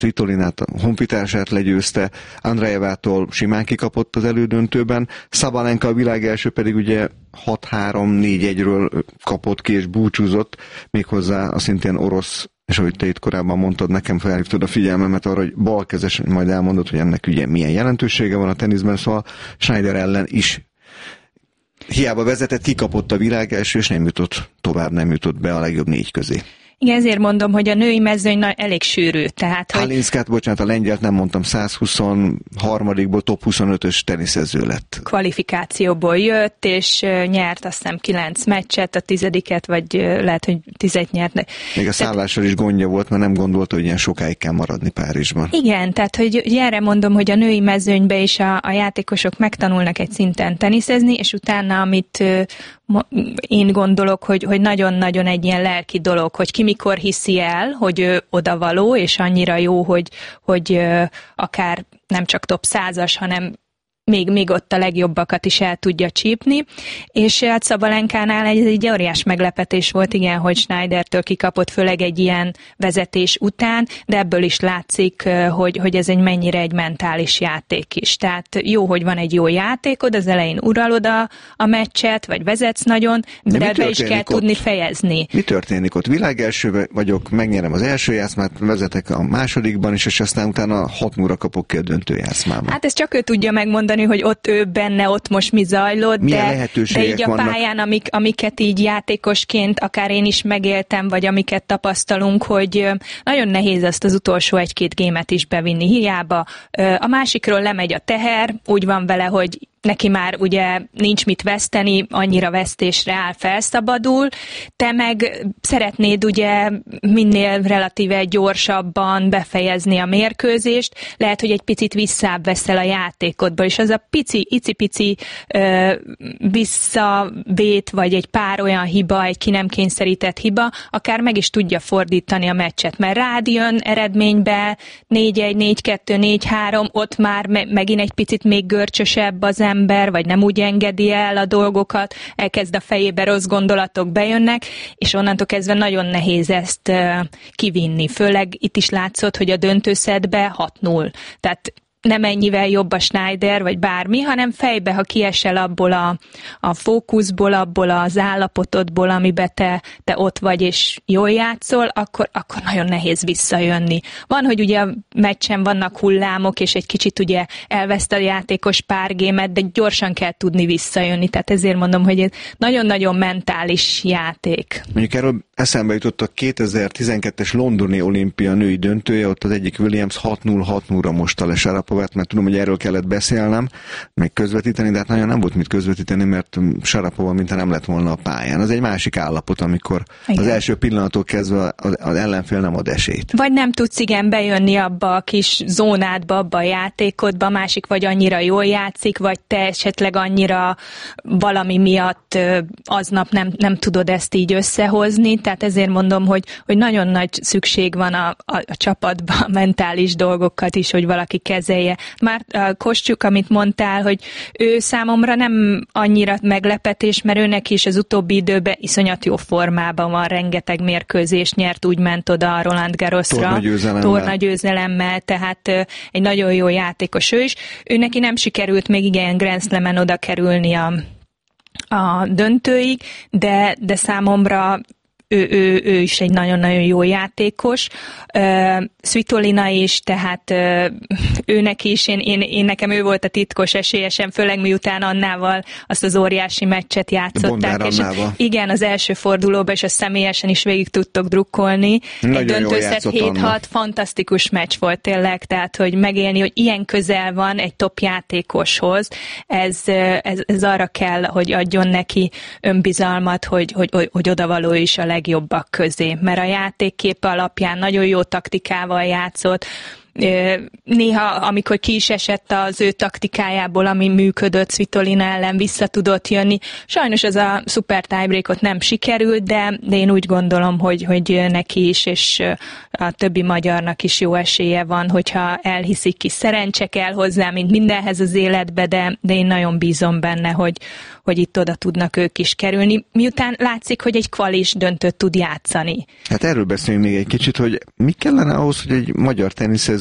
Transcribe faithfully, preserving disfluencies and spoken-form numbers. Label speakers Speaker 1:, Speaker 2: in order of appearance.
Speaker 1: Svitolinát, a honfitársát legyőzte, Andrejevától simán kikapott az elődöntőben, Szabalenka a világ első pedig ugye hat három négy egyről kapott ki és búcsúzott, méghozzá a szintén orosz, és ahogy te itt korábban mondtad, nekem felhívtad a figyelmemet arra, hogy balkezes, majd elmondod, hogy ennek ugye milyen jelentősége van a teniszben, szóval Schneider ellen is hiába vezetett, kikapott a világ első, és nem jutott tovább, nem jutott be a legjobb négy közé.
Speaker 2: Igen, ezért mondom, hogy a női mezőny elég sűrű. Tehát, hogy...
Speaker 1: Halinszkát, bocsánat, a lengyelt nem mondtam, száz huszonharmadikból top huszonötös teniszező lett.
Speaker 2: Kvalifikációból jött, és nyert azt hiszem kilenc meccset, a tizediket, vagy lehet, hogy tizet nyert.
Speaker 1: Még a szállással is gondja volt, mert nem gondolta, hogy ilyen sokáig kell maradni Párizsban.
Speaker 2: Igen, tehát hogy erre mondom, hogy a női mezőnybe is a, a játékosok megtanulnak egy szinten teniszezni, és utána, amit én gondolok, hogy, hogy nagyon-nagyon egy ilyen lelki dolog, hogy ki mikor hiszi el, hogy ő odavaló, és annyira jó, hogy, hogy akár nem csak top százas, hanem még, még ott a legjobbakat is el tudja csípni, és hát Szabalenkánál egy, egy óriás meglepetés volt, igen, hogy Schneidertől kikapott, főleg egy ilyen vezetés után, de ebből is látszik, hogy, hogy ez egy mennyire egy mentális játék is. Tehát jó, hogy van egy jó játékod, az elején uralod a, a meccset, vagy vezetsz nagyon, de, de ebbe is kell ott tudni fejezni.
Speaker 1: Mi történik ott? Világelső vagyok, megnyerem az első játszmát, vezetek a másodikban is, és aztán utána hat nulla kapok ki a döntő játszmában.
Speaker 2: Hát ezt csak ő tudja megmondani, hogy ott ő benne, ott most mi zajlott, de, de így a
Speaker 1: vannak?
Speaker 2: Pályán, amik, amiket így játékosként akár én is megéltem, vagy amiket tapasztalunk, hogy nagyon nehéz azt az utolsó egy-két gémet is bevinni. Hiába a másikról lemegy a teher, úgy van vele, hogy neki már ugye nincs mit veszteni, annyira vesztésre áll, felszabadul, te meg szeretnéd ugye minél relatíve gyorsabban befejezni a mérkőzést, lehet, hogy egy picit visszább veszel a játékodból, és az a pici, icipici ö, visszavét, vagy egy pár olyan hiba, egy ki nem kényszerített hiba, akár meg is tudja fordítani a meccset, mert rád jön eredménybe négy egy, négy kettő, négy három, ott már me- megint egy picit még görcsösebb az ember, vagy nem úgy engedi el a dolgokat, elkezd a fejébe rossz gondolatok bejönnek, és onnantól kezdve nagyon nehéz ezt uh, kivinni. Főleg itt is látszott, hogy a döntőszedbe hat null. Tehát nem ennyivel jobb a Schneider, vagy bármi, hanem fejbe, ha kiesel abból a, a fókuszból, abból az állapotodból, amiben te, te ott vagy, és jól játszol, akkor, akkor nagyon nehéz visszajönni. Van, hogy ugye a meccsen vannak hullámok, és egy kicsit ugye elveszt a játékos pár gémet, de gyorsan kell tudni visszajönni. Tehát ezért mondom, hogy ez nagyon-nagyon mentális játék.
Speaker 1: Mondjuk erről eszembe jutott a kétezer-tizenkettes londoni olimpia női döntője, ott az egyik Williams hat null hat nullra mosta le Sarapovát, mert tudom, hogy erről kellett beszélnem, meg közvetíteni, de hát nagyon nem volt mit közvetíteni, mert Sarapova mintha nem lett volna a pályán. Az egy másik állapot, amikor igen, az első pillanattól kezdve az ellenfél nem ad esélyt.
Speaker 2: Vagy nem tudsz igen bejönni abba a kis zónádba, abba a játékodba, másik vagy annyira jól játszik, vagy te esetleg annyira valami miatt aznap nem, nem tudod ezt így összehozni, tehát ezért mondom, hogy, hogy nagyon nagy szükség van a, a, a csapatban a mentális dolgokat is, hogy valaki kezelje. Már a Kostyuk, amit mondtál, hogy ő számomra nem annyira meglepetés, mert őnek is az utóbbi időben iszonyat jó formában van, rengeteg mérkőzést nyert, úgy ment oda a Roland Garrosra. Torna győzelemmel, tehát egy nagyon jó játékos ő is. Ő neki nem sikerült még igen Grand Slamen oda kerülni a, a döntőig, de, de számomra Ő, ő, ő is egy nagyon-nagyon jó játékos. Uh, Svitolina is, tehát uh, őnek is, én, én, én nekem ő volt a titkos esélyesem, főleg miután Annával azt az óriási meccset játszották. És igen, az első fordulóban, és azt személyesen is végig tudtok drukkolni.
Speaker 1: Nagyon
Speaker 2: egy döntőszett hét hat, fantasztikus meccs volt tényleg, tehát hogy megélni, hogy ilyen közel van egy top játékoshoz, ez, ez, ez arra kell, hogy adjon neki önbizalmat, hogy, hogy, hogy, hogy odavaló is a leg jobbak közé, mert a játékkép alapján nagyon jó taktikával játszott, néha, amikor ki is esett az ő taktikájából, ami működött, Svitolina ellen vissza tudott jönni. Sajnos ez a szuper tiebreakot nem sikerült, de, de én úgy gondolom, hogy, hogy neki is, és a többi magyarnak is jó esélye van, hogyha elhiszik, ki szerencse kell hozzá, mint mindenhez az életbe, de, de én nagyon bízom benne, hogy, hogy itt oda tudnak ők is kerülni, miután látszik, hogy egy kvalis döntőt tud játszani.
Speaker 1: Hát erről beszéljünk még egy kicsit, hogy mi kellene ahhoz, hogy egy magyar teniszező